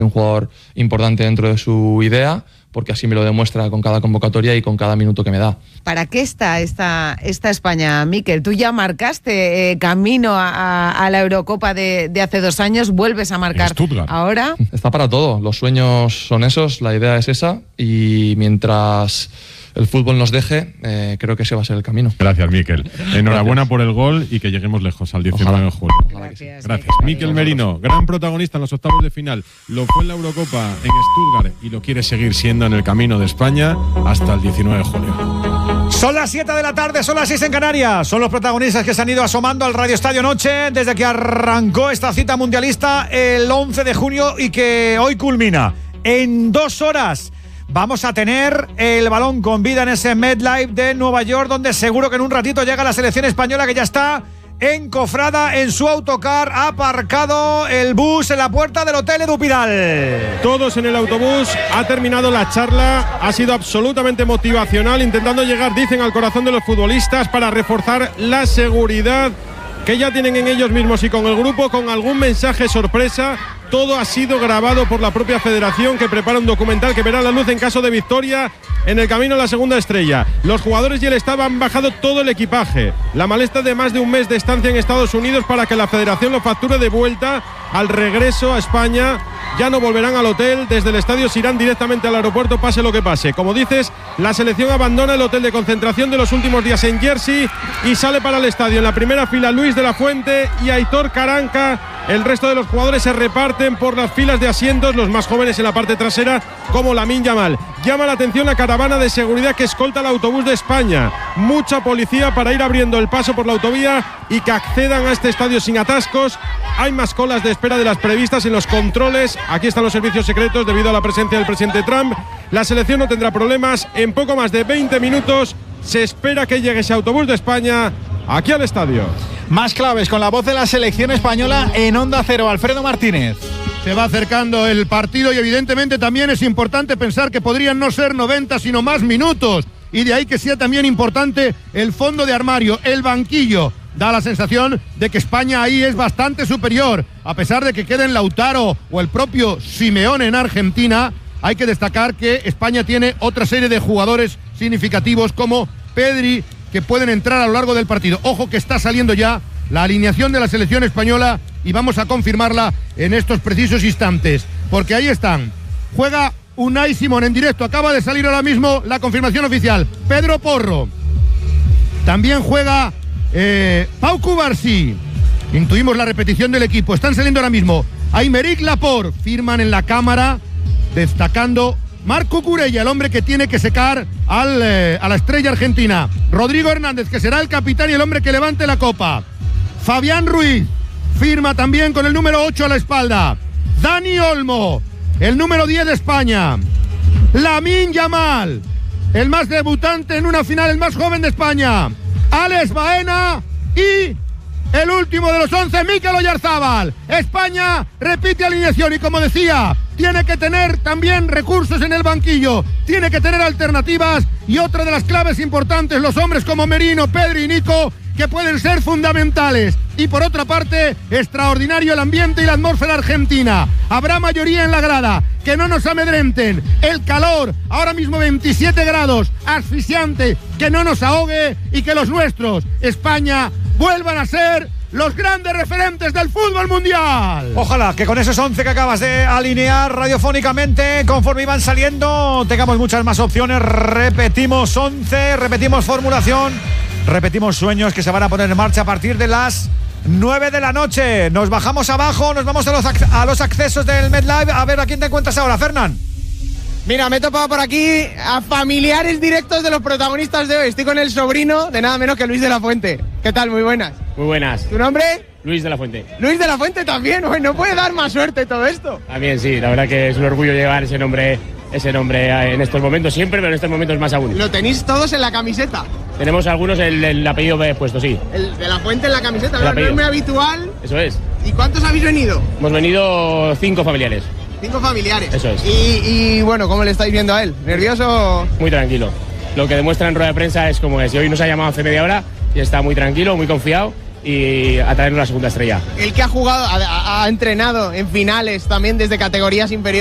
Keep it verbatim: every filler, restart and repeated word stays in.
Un jugador importante dentro de su idea, porque así me lo demuestra con cada convocatoria y con cada minuto que me da. ¿Para qué está esta, esta España, Mikel? Tú ya marcaste eh, camino a, a la Eurocopa de, de hace dos años, vuelves a marcar ahora. Está para todo, los sueños son esos, la idea es esa, y mientras el fútbol nos deje, eh, creo que ese va a ser el camino. Gracias, Mikel. Enhorabuena Gracias. por el gol y que lleguemos lejos al diecinueve Ojalá. de julio. Gracias. Gracias. Mikel Merino, gran protagonista en los octavos de final. Lo fue en la Eurocopa en Stuttgart y lo quiere seguir siendo en el camino de España hasta el diecinueve de julio. Son las siete de la tarde, son las seis en Canarias. Son los protagonistas que se han ido asomando al Radio Estadio Noche desde que arrancó esta cita mundialista el once de junio y que hoy culmina. En dos horas vamos a tener el balón con vida en ese MetLife de Nueva York, donde seguro que en un ratito llega la selección española, que ya está encofrada en su autocar, ha aparcado el bus en la puerta del Hotel Edu Pidal. Todos en el autobús, ha terminado la charla, ha sido absolutamente motivacional, intentando llegar, dicen, al corazón de los futbolistas para reforzar la seguridad que ya tienen en ellos mismos y con el grupo, con algún mensaje sorpresa. Todo ha sido grabado por la propia federación, que prepara un documental que verá la luz en caso de victoria en el camino a la segunda estrella. Los jugadores y el staff han bajado todo el equipaje, la maleta de más de un mes de estancia en Estados Unidos, para que la federación lo facture de vuelta al regreso a España. Ya no volverán al hotel, desde el estadio se irán directamente al aeropuerto, pase lo que pase. Como dices, la selección abandona el hotel de concentración de los últimos días en Jersey y sale para el estadio. En la primera fila, Luis de la Fuente y Aitor Caranca. El resto de los jugadores se reparten por las filas de asientos, los más jóvenes en la parte trasera, como Lamine Yamal. Llama la atención la caravana de seguridad que escolta el autobús de España. Mucha policía para ir abriendo el paso por la autovía y que accedan a este estadio sin atascos. Hay más colas de espera de las previstas en los controles. Aquí están los servicios secretos debido a la presencia del presidente Trump. La selección no tendrá problemas. En poco más de veinte minutos se espera que llegue ese autobús de España aquí al estadio. Más claves con la voz de la selección española en Onda Cero. Alfredo Martínez. Se va acercando el partido y evidentemente también es importante pensar que podrían no ser noventa sino más minutos, y de ahí que sea también importante el fondo de armario, el banquillo. Da la sensación de que España ahí es bastante superior, a pesar de que queden Lautaro o el propio Simeone en Argentina. Hay que destacar que España tiene otra serie de jugadores significativos como Pedri, que pueden entrar a lo largo del partido. Ojo que está saliendo ya la alineación de la selección española y vamos a confirmarla en estos precisos instantes, porque ahí están. Juega Unai Simón en directo, acaba de salir ahora mismo la confirmación oficial. Pedro Porro. También juega eh, Pau Cubarsí. Intuimos la repetición del equipo. Están saliendo ahora mismo Aymeric Laporte. Firman en la cámara, destacando Marco Curella, el hombre que tiene que secar al, eh, a la estrella argentina. Rodrigo Hernández, que será el capitán y el hombre que levante la copa. Fabián Ruiz firma también con el número ocho a la espalda. Dani Olmo, el número diez de España. Lamine Yamal, el más debutante en una final, el más joven de España. Alex Baena y el último de los once, Mikel Oyarzabal. España repite alineación y, como decía, tiene que tener también recursos en el banquillo, tiene que tener alternativas, y otra de las claves importantes, los hombres como Merino, Pedri y Nico, que pueden ser fundamentales. Y por otra parte, extraordinario el ambiente y la atmósfera argentina. Habrá mayoría en la grada, que no nos amedrenten. El calor, ahora mismo veintisiete grados, asfixiante, que no nos ahogue y que los nuestros, España, vuelvan a ser los grandes referentes del fútbol mundial. Ojalá que con esos once que acabas de alinear radiofónicamente, conforme iban saliendo, tengamos muchas más opciones. Repetimos once, repetimos formulación, repetimos sueños que se van a poner en marcha a partir de las nueve de la noche. Nos bajamos abajo, nos vamos a los, a los accesos del MetLife. A ver a quién te encuentras ahora, Fernán. Mira, me he topado por aquí a familiares directos de los protagonistas de hoy. Estoy con el sobrino de nada menos que Luis de la Fuente. ¿Qué tal? Muy buenas. Muy buenas. ¿Tu nombre? Luis de la Fuente. Luis de la Fuente también, ¿no? ¿No puede dar más suerte todo esto? También sí, la verdad que es un orgullo llevar ese nombre, ese nombre en estos momentos siempre, pero en estos momentos más aún. ¿Lo tenéis todos en la camiseta? Tenemos algunos el, el apellido puesto, sí. El de la Fuente en la camiseta, ¿no? No es muy habitual. Eso es. ¿Y cuántos habéis venido? Hemos venido cinco familiares. Cinco familiares. Eso es. Y, y bueno, ¿cómo le estáis viendo a él? ¿Nervioso? Muy tranquilo. Lo que demuestra en rueda de prensa es como es. Y hoy nos ha llamado hace media hora y está muy tranquilo, muy confiado. y a traernos la segunda estrella. El que ha jugado, ha, ha entrenado en finales también desde categorías inferiores.